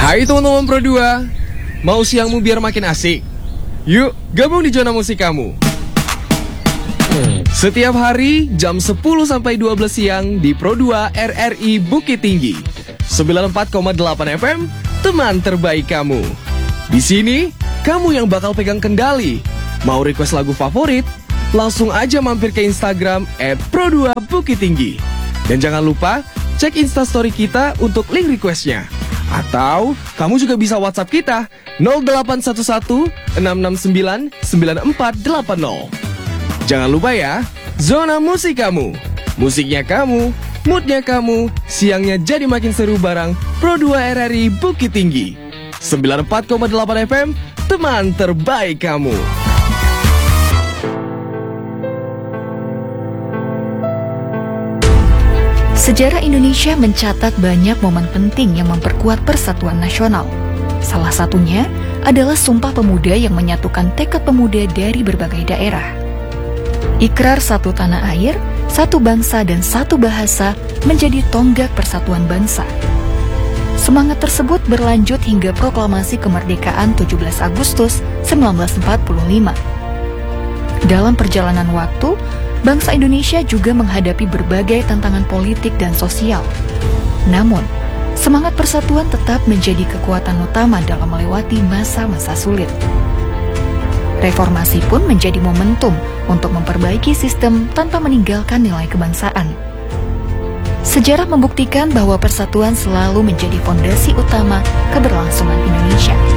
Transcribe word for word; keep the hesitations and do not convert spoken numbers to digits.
Hai teman-teman Pro dua, mau siangmu biar makin asik? Yuk, gabung di zona musik kamu. Setiap hari jam sepuluh sampai dua belas siang di Pro dua R R I Bukit Tinggi sembilan puluh empat koma delapan F M, teman terbaik kamu. Di sini, kamu yang bakal pegang kendali. Mau request lagu favorit? Langsung aja mampir ke Instagram at Pro dua Bukit Tinggi. Dan jangan lupa cek Instastory kita untuk link requestnya. Atau kamu juga bisa WhatsApp kita nol delapan satu satu enam enam sembilan sembilan empat delapan nol. Jangan lupa ya, zona musik kamu. Musiknya kamu, moodnya kamu, siangnya jadi makin seru bareng Pro dua R R I Bukit Tinggi sembilan puluh empat koma delapan F M, teman terbaik kamu. Sejarah Indonesia mencatat banyak momen penting yang memperkuat persatuan nasional. Salah satunya adalah Sumpah Pemuda yang menyatukan tekad pemuda dari berbagai daerah. Ikrar satu tanah air, satu bangsa dan satu bahasa menjadi tonggak persatuan bangsa. Semangat tersebut berlanjut hingga proklamasi kemerdekaan tujuh belas Agustus seribu sembilan ratus empat puluh lima. Dalam perjalanan waktu, bangsa Indonesia juga menghadapi berbagai tantangan politik dan sosial. Namun, semangat persatuan tetap menjadi kekuatan utama dalam melewati masa-masa sulit. Reformasi pun menjadi momentum untuk memperbaiki sistem tanpa meninggalkan nilai kebangsaan. Sejarah membuktikan bahwa persatuan selalu menjadi fondasi utama keberlangsungan Indonesia.